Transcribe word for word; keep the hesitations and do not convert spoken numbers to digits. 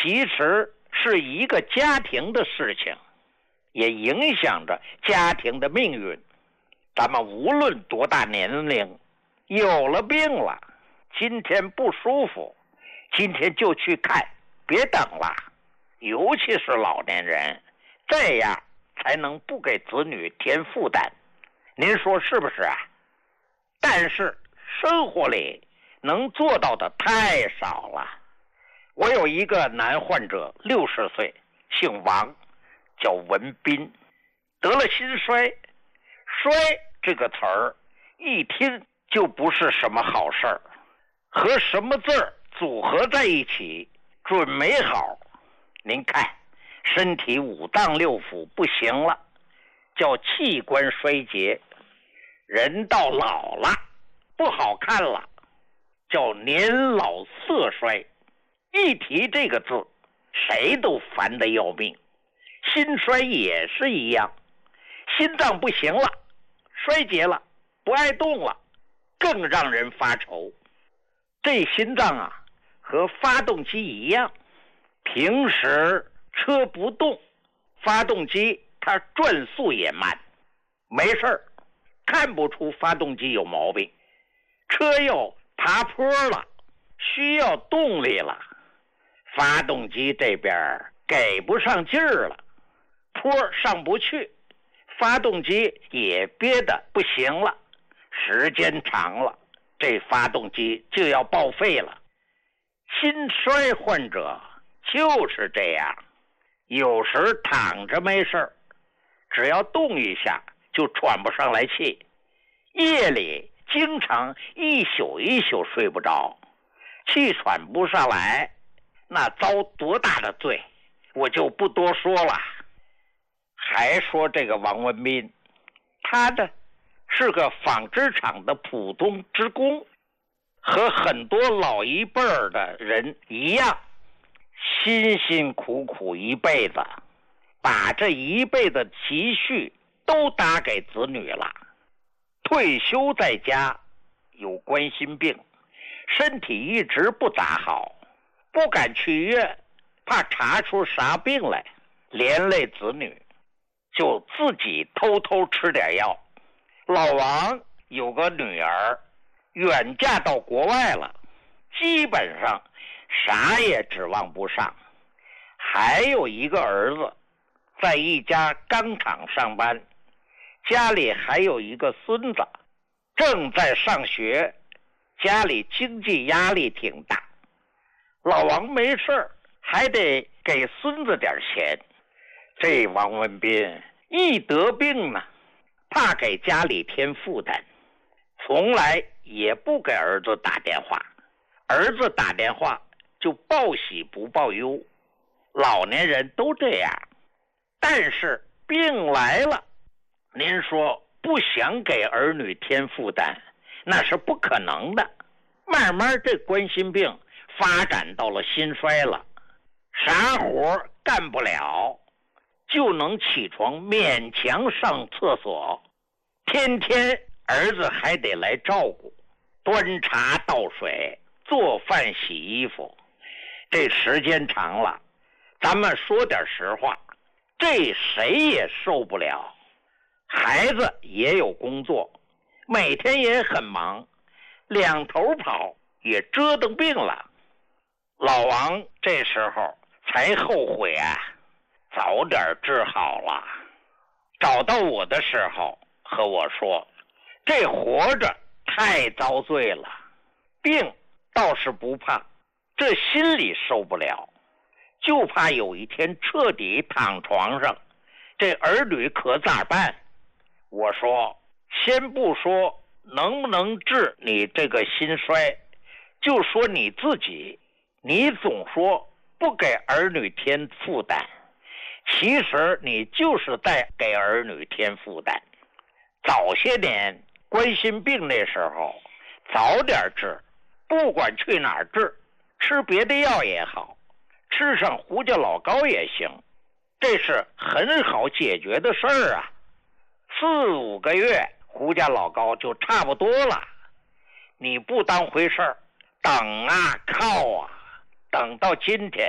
其实是一个家庭的事情，也影响着家庭的命运。咱们无论多大年龄，有了病了，今天不舒服，今天就去看，别等了。尤其是老年人，这样才能不给子女添负担。您说是不是啊？但是生活里能做到的太少了。我有一个男患者，六十岁，姓王，叫文斌，得了心衰。衰这个词儿一听就不是什么好事儿，和什么字儿组合在一起准没好。您看，身体五脏六腑不行了，叫器官衰竭；人到老了，不好看了，叫年老色衰。一提这个字，谁都烦得要命。心衰也是一样，心脏不行了，衰竭了，不爱动了，更让人发愁。这心脏啊，和发动机一样，平时车不动，发动机它转速也慢，没事儿，看不出发动机有毛病。车要爬坡了，需要动力了，发动机这边给不上劲儿了，坡上不去，发动机也憋得不行了，时间长了，这发动机就要报废了。心衰患者就是这样，有时躺着没事儿，只要动一下就喘不上来气，夜里经常一宿一宿睡不着，气喘不上来，那遭多大的罪，我就不多说了。还说这个王文斌，他的是个纺织厂的普通职工，和很多老一辈儿的人一样，辛辛苦苦一辈子，把这一辈子积蓄都打给子女了。退休在家，有冠心病，身体一直不咋好，不敢去医院，怕查出啥病来，连累子女，就自己偷偷吃点药。老王有个女儿，远嫁到国外了，基本上啥也指望不上。还有一个儿子，在一家钢厂上班，家里还有一个孙子，正在上学，家里经济压力挺大。老王没事还得给孙子点钱。这王文斌一得病呢，怕给家里添负担，从来也不给儿子打电话，儿子打电话就报喜不报忧，老年人都这样。但是病来了，您说不想给儿女添负担，那是不可能的。慢慢这冠心病发展到了心衰了，啥活干不了，就能起床勉强上厕所，天天儿子还得来照顾，端茶倒水，做饭洗衣服。这时间长了，咱们说点实话，这谁也受不了。孩子也有工作，每天也很忙，两头跑，也折腾病了。老王这时候才后悔啊，早点治好了。找到我的时候和我说，这活着太遭罪了，病倒是不怕，这心里受不了，就怕有一天彻底躺床上，这儿女可咋办？我说，先不说能不能治你这个心衰，就说你自己，你总说不给儿女添负担，其实你就是在给儿女添负担。早些年冠心病那时候早点治，不管去哪儿治，吃别的药也好，吃上胡椒老膏也行，这是很好解决的事儿啊。四五个月胡椒老膏就差不多了，你不当回事儿，等啊靠啊，等到今天